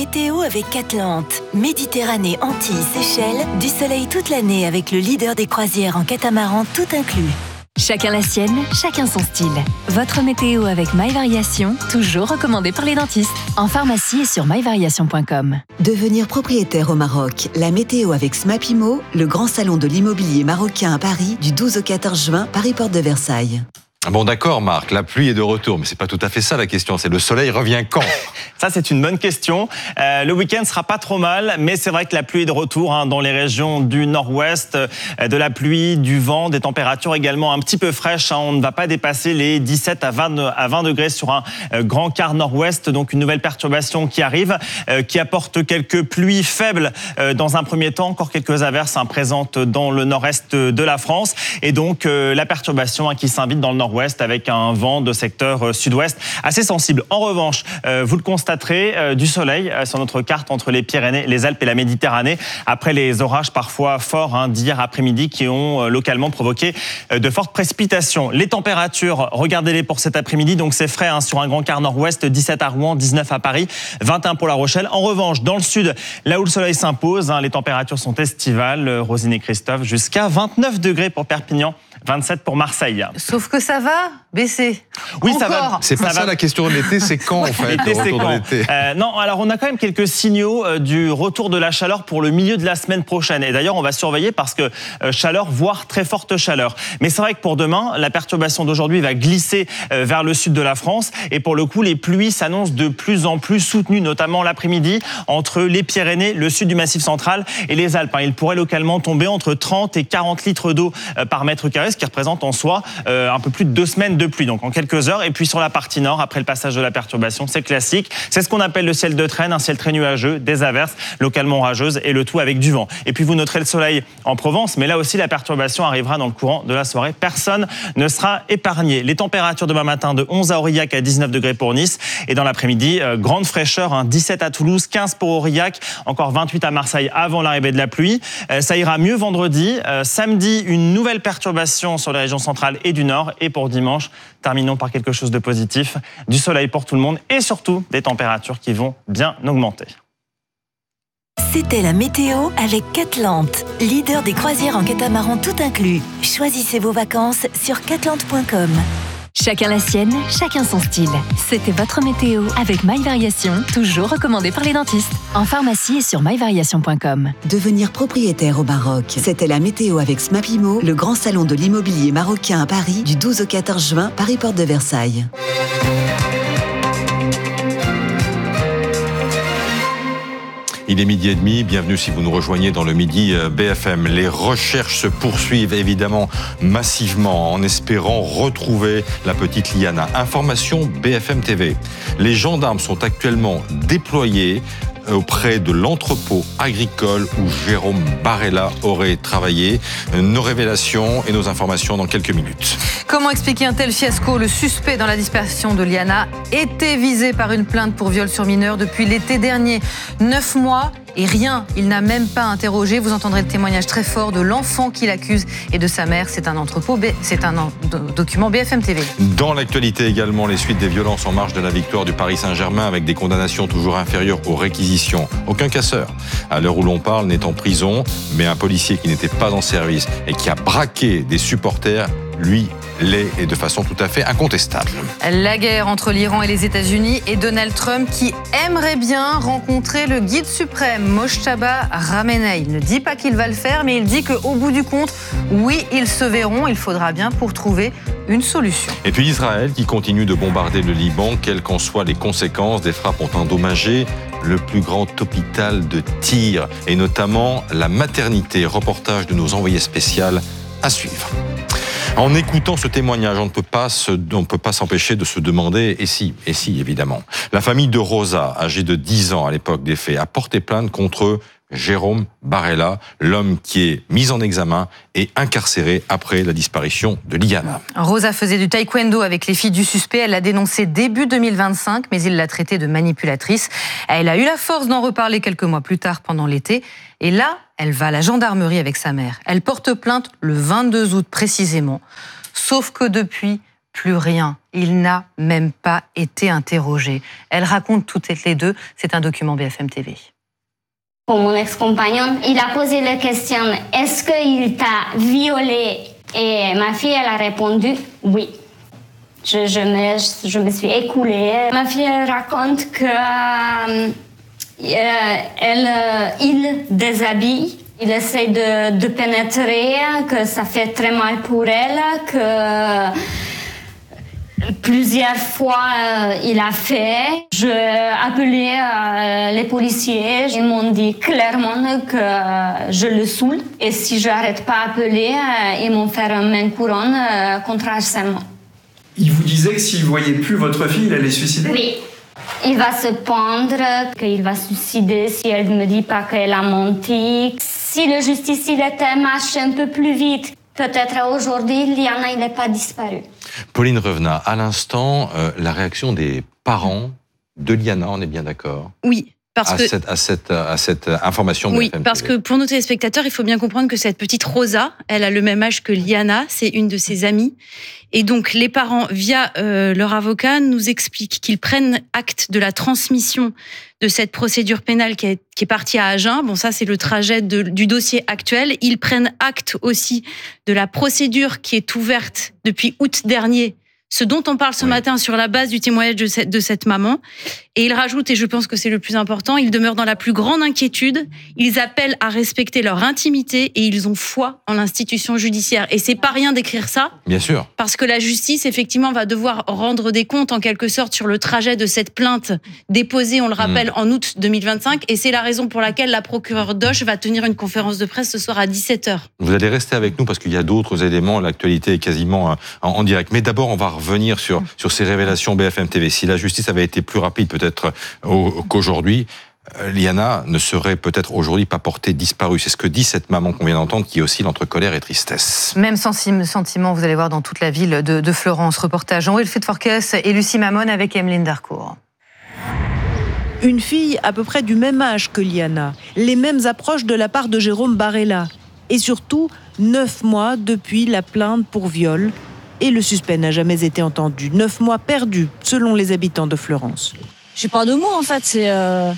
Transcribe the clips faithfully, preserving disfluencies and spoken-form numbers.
météo avec Catlante. Méditerranée, Antilles, Seychelles, du soleil toute l'année avec le leader des croisières en catamaran tout inclus. Chacun la sienne, chacun son style. Votre météo avec My Variation, toujours recommandé par les dentistes. En pharmacie et sur my variation point com. Devenir propriétaire au Maroc. La météo avec Smapimo, le grand salon de l'immobilier marocain à Paris, du douze au quatorze juin, Paris Porte de Versailles. Bon d'accord Marc, la pluie est de retour, mais c'est pas tout à fait ça la question, c'est le soleil revient quand? Ça c'est une bonne question. Euh, le week-end sera pas trop mal, mais c'est vrai que la pluie est de retour hein, dans les régions du nord-ouest, euh, de la pluie, du vent, des températures également un petit peu fraîches. Hein. On ne va pas dépasser les dix-sept à vingt degrés sur un euh, grand quart nord-ouest, donc une nouvelle perturbation qui arrive, euh, qui apporte quelques pluies faibles euh, dans un premier temps, encore quelques averses hein, présentes dans le nord-est de la France, et donc euh, la perturbation hein, qui s'invite dans le nord-ouest avec un vent de secteur sud-ouest assez sensible. En revanche, euh, vous le constaterez, euh, du soleil euh, sur notre carte entre les Pyrénées, les Alpes et la Méditerranée, après les orages parfois forts hein, d'hier après-midi qui ont euh, localement provoqué euh, de fortes précipitations. Les températures, regardez-les pour cet après-midi, donc c'est frais hein, sur un grand quart nord-ouest, dix-sept à Rouen, dix-neuf à Paris, vingt et un pour La Rochelle. En revanche, dans le sud, là où le soleil s'impose, hein, les températures sont estivales, euh, Rosine et Christophe, jusqu'à vingt-neuf degrés pour Perpignan, vingt-sept pour Marseille. Sauf que ça va baisser. Oui, Encore. ça va. C'est pas ça, ça la question de l'été, c'est quand en fait l'été, le retour de l'été euh, Non, alors on a quand même quelques signaux euh, du retour de la chaleur pour le milieu de la semaine prochaine. Et d'ailleurs, on va surveiller parce que euh, chaleur, voire très forte chaleur. Mais c'est vrai que pour demain, la perturbation d'aujourd'hui va glisser euh, vers le sud de la France. Et pour le coup, les pluies s'annoncent de plus en plus soutenues, notamment l'après-midi, entre les Pyrénées, le sud du Massif central et les Alpes. Il pourrait localement tomber entre trente et quarante litres d'eau euh, par mètre carré, ce qui représente en soi euh, un peu plus de deux semaines de pluie, donc en quelques heures. Et puis sur la partie nord, après le passage de la perturbation, c'est classique. C'est ce qu'on appelle le ciel de traîne, un ciel très nuageux, des averses localement orageuses et le tout avec du vent. Et puis vous noterez le soleil en Provence, mais là aussi la perturbation arrivera dans le courant de la soirée. Personne ne sera épargné. Les températures demain matin de onze à Aurillac à dix-neuf degrés pour Nice. Et dans l'après-midi, euh, grande fraîcheur, hein, dix-sept à Toulouse, quinze pour Aurillac, encore vingt-huit à Marseille avant l'arrivée de la pluie. Euh, ça ira mieux vendredi. Euh, samedi, une nouvelle perturbation sur les régions centrales et du nord. Et pour dimanche, terminons par quelque chose de positif, du soleil pour tout le monde et surtout des températures qui vont bien augmenter. C'était la météo avec Catlante, leader des croisières en catamaran tout inclus. Choisissez vos vacances sur catlante point com. Chacun la sienne, chacun son style. C'était votre météo avec My Variation, toujours recommandé par les dentistes. En pharmacie et sur my variation point com. Devenir propriétaire au Maroc. C'était la météo avec Smapimo, le grand salon de l'immobilier marocain à Paris, du douze au quatorze juin, Paris Porte de Versailles. Il est midi et demi, bienvenue si vous nous rejoignez dans le Midi B F M. Les recherches se poursuivent évidemment massivement en espérant retrouver la petite Liana. Information B F M T V. Les gendarmes sont actuellement déployés auprès de l'entrepôt agricole où Jérôme Barella aurait travaillé. Nos révélations et nos informations dans quelques minutes. Comment expliquer un tel fiasco? Le suspect dans la disparition de Liana était visé par une plainte pour viol sur mineur depuis l'été dernier. Neuf mois et rien, il n'a même pas interrogé. Vous entendrez le témoignage très fort de l'enfant qui l'accuse et de sa mère. C'est un entrepôt, c'est un document B F M T V. Dans l'actualité également, les suites des violences en marge de la victoire du Paris Saint-Germain avec des condamnations toujours inférieures aux réquisitions. Aucun casseur, à l'heure où l'on parle, n'est en prison, mais un policier qui n'était pas en service et qui a braqué des supporters, lui, l'est et de façon tout à fait incontestable. La guerre entre l'Iran et les États-Unis et Donald Trump qui aimerait bien rencontrer le guide suprême, Mojtaba Khamenei. Il ne dit pas qu'il va le faire, mais il dit qu'au bout du compte, oui, ils se verront. Il faudra bien pour trouver une solution. Et puis Israël qui continue de bombarder le Liban, quelles qu'en soient les conséquences. Des frappes ont endommagé le plus grand hôpital de Tyr et notamment la maternité. Reportage de nos envoyés spéciaux à suivre. En écoutant ce témoignage, on ne peut pas se, on ne peut pas s'empêcher de se demander, et si, et si, évidemment. La famille de Rosa, âgée de dix ans à l'époque des faits, a porté plainte contre Jérôme Barella, l'homme qui est mis en examen et incarcéré après la disparition de Liana. Rosa faisait du taekwondo avec les filles du suspect. Elle l'a dénoncé début deux mille vingt-cinq, mais il l'a traitée de manipulatrice. Elle a eu la force d'en reparler quelques mois plus tard pendant l'été. Et là, elle va à la gendarmerie avec sa mère. Elle porte plainte le vingt-deux août précisément. Sauf que depuis, plus rien. Il n'a même pas été interrogé. Elles racontent toutes les deux. C'est un document B F M T V. Pour mon ex-compagnon, il a posé la question « Est-ce qu'il t'a violée ?» Et ma fille, elle a répondu « Oui ». Je, je, me, je me suis écoulée. Ma fille elle raconte que euh, elle, euh, il déshabille, il essaie de, de pénétrer, que ça fait très mal pour elle, que plusieurs fois euh, il a fait. J'ai appelé euh, les policiers, ils m'ont dit clairement que je le saoule et si je n'arrête pas d'appeler, euh, ils m'ont fait une main couronne euh, contre harcèlement. Il vous disait que s'il ne voyait plus votre fille, il allait se suicider ? Oui. Il va se pendre, qu'il va se suicider si elle ne me dit pas qu'elle a menti. Si la justice il était marché un peu plus vite, peut-être aujourd'hui, Liana il n'est pas disparu. Pauline Revenat, à l'instant, euh, la réaction des parents de Liana, on est bien d'accord ? Oui. Parce à, que, cette, à, cette, à cette information de oui, F M T V. Parce que pour nos téléspectateurs, il faut bien comprendre que cette petite Rosa, elle a le même âge que Liana, c'est une de ses amies. Et donc, les parents, via euh, leur avocat, nous expliquent qu'ils prennent acte de la transmission de cette procédure pénale qui est, qui est partie à Agen. Bon, ça, c'est le trajet de, du dossier actuel. Ils prennent acte aussi de la procédure qui est ouverte depuis août dernier, ce dont on parle ce oui. matin sur la base du témoignage de cette, de cette maman. Et ils rajoutent, et je pense que c'est le plus important, ils demeurent dans la plus grande inquiétude, ils appellent à respecter leur intimité et ils ont foi en l'institution judiciaire. Et c'est pas rien d'écrire ça. Bien sûr. Parce que la justice, effectivement, va devoir rendre des comptes, en quelque sorte, sur le trajet de cette plainte déposée, on le rappelle, mmh. en août deux mille vingt-cinq. Et c'est la raison pour laquelle la procureure Doche va tenir une conférence de presse ce soir à dix-sept heures. Vous allez rester avec nous parce qu'il y a d'autres éléments, l'actualité est quasiment en, en direct. Mais d'abord, on va revenir sur, sur ces révélations B F M T V. Si la justice avait été plus rapide peut-être qu'aujourd'hui, Liana ne serait peut-être aujourd'hui pas portée disparue. C'est ce que dit cette maman qu'on vient d'entendre, qui oscille entre colère et tristesse. Même sentiment, vous allez voir, dans toute la ville de, de Florence. Reportage Jean-Wilfried Forquès et Lucie Mamone avec Emeline Darcourt. Une fille à peu près du même âge que Liana, les mêmes approches de la part de Jérôme Barella. Et surtout, neuf mois depuis la plainte pour viol. Et le suspect n'a jamais été entendu. Neuf mois perdus, selon les habitants de Florence. J'ai pas de mots, en fait. C'est, euh...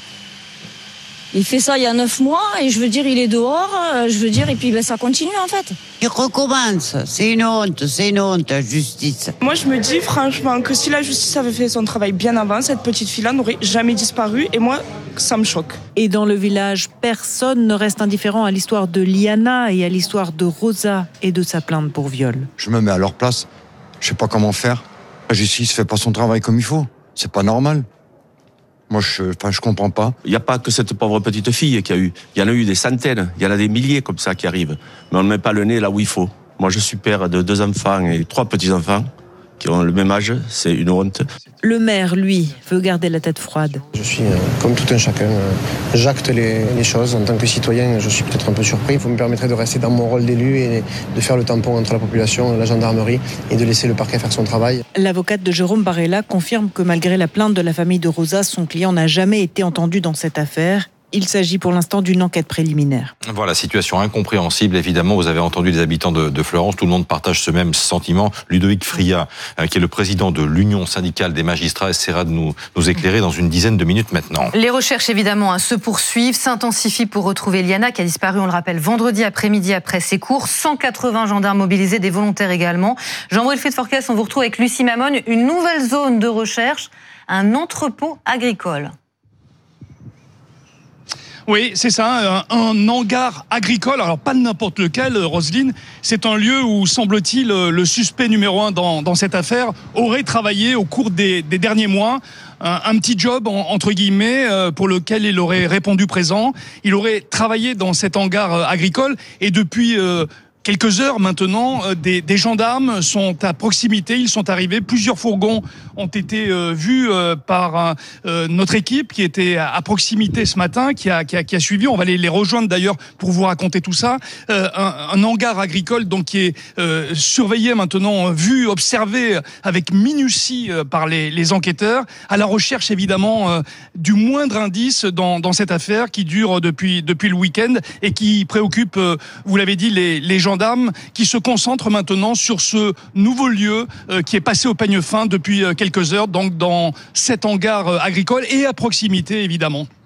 Il fait ça il y a neuf mois, et je veux dire, il est dehors, je veux dire, et puis ben, ça continue, en fait. Il recommence. C'est une honte, c'est une honte, la justice. Moi, je me dis, franchement, que si la justice avait fait son travail bien avant, cette petite fille-là n'aurait jamais disparu, et moi, ça me choque. Et dans le village, personne ne reste indifférent à l'histoire de Liana et à l'histoire de Rosa et de sa plainte pour viol. Je me mets à leur place. Je sais pas comment faire. La justice fait pas son travail comme il faut. C'est pas normal. Moi, je, enfin, je comprends pas. Il n'y a pas que cette pauvre petite fille qui a eu. Il y en a eu des centaines. Il y en a des milliers comme ça qui arrivent. Mais on ne met pas le nez là où il faut. Moi, je suis père de deux enfants et trois petits-enfants qui ont le même âge. C'est une honte. Le maire, lui, veut garder la tête froide. Je suis, euh, comme tout un chacun, euh, j'acte les, les choses. En tant que citoyen, je suis peut-être un peu surpris. Vous me permettrez de rester dans mon rôle d'élu et de faire le tampon entre la population et la gendarmerie et de laisser le parquet faire son travail. L'avocate de Jérôme Barella confirme que malgré la plainte de la famille de Rosa, son client n'a jamais été entendu dans cette affaire. Il s'agit pour l'instant d'une enquête préliminaire. Voilà, situation incompréhensible. Évidemment, vous avez entendu les habitants de, de Florence. Tout le monde partage ce même sentiment. Ludovic Fria, euh, qui est le président de l'Union syndicale des magistrats, essaiera de nous, nous éclairer dans une dizaine de minutes maintenant. Les recherches, évidemment, hein, se poursuivent, s'intensifient pour retrouver Liana, qui a disparu, on le rappelle, vendredi après-midi après ses cours. cent quatre-vingts gendarmes mobilisés, des volontaires également. Jean-Wilfried Forquès, on vous retrouve avec Lucie Mamone. Une nouvelle zone de recherche, un entrepôt agricole. Oui, c'est ça, un, un hangar agricole, alors pas n'importe lequel, Roselyne, c'est un lieu où, semble-t-il, le suspect numéro un dans, dans cette affaire aurait travaillé au cours des, des derniers mois, un, un petit job, en, entre guillemets, pour lequel il aurait répondu présent. Il aurait travaillé dans cet hangar agricole et depuis... Euh, Quelques heures maintenant, des, des gendarmes sont à proximité, ils sont arrivés. Plusieurs fourgons ont été euh, vus euh, par euh, notre équipe qui était à proximité ce matin, qui a, qui a, qui a suivi. On va les, les rejoindre d'ailleurs pour vous raconter tout ça. Euh, un, un hangar agricole donc qui est euh, surveillé maintenant, vu, observé avec minutie euh, par les, les enquêteurs, à la recherche évidemment euh, du moindre indice dans, dans cette affaire qui dure depuis, depuis le week-end et qui préoccupe, euh, vous l'avez dit, les, les gendarmes. gendarmes qui se concentrent maintenant sur ce nouveau lieu euh, qui est passé au peigne fin depuis euh, quelques heures, donc dans cet hangar euh, agricole et à proximité évidemment.